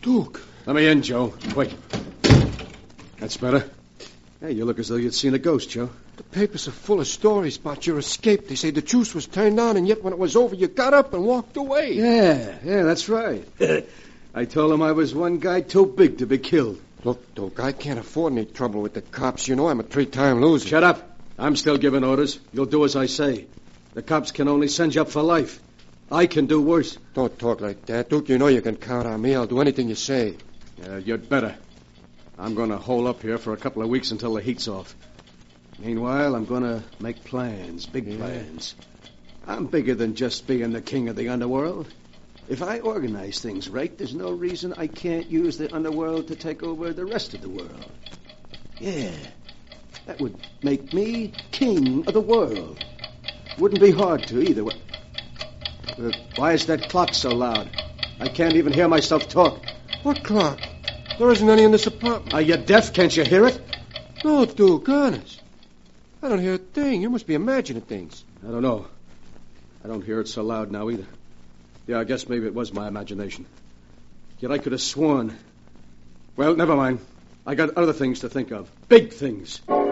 Duke. Let me in, Joe. Quick. That's better. Hey, you look as though you'd seen a ghost, Joe. The papers are full of stories about your escape. They say the juice was turned on, and yet when it was over, you got up and walked away. Yeah, that's right. I told him I was one guy too big to be killed. Look, Duke, I can't afford any trouble with the cops. You know I'm a 3-time loser. Shut up. I'm still giving orders. You'll do as I say. The cops can only send you up for life. I can do worse. Don't talk like that, Duke. You know you can count on me. I'll do anything you say. You'd better. I'm going to hole up here for a couple of weeks until the heat's off. Meanwhile, I'm going to make plans, big plans. I'm bigger than just being the king of the underworld. If I organize things right, there's no reason I can't use the underworld to take over the rest of the world. Yeah, that would make me king of the world. Wouldn't be hard to either. Why is that clock so loud? I can't even hear myself talk. What clock? There isn't any in this apartment. Are you deaf? Can't you hear it? No, Duke, honest. I don't hear a thing. You must be imagining things. I don't know. I don't hear it so loud now either. Yeah, I guess maybe it was my imagination. Yet I could have sworn. Well, never mind. I got other things to think of. Big things.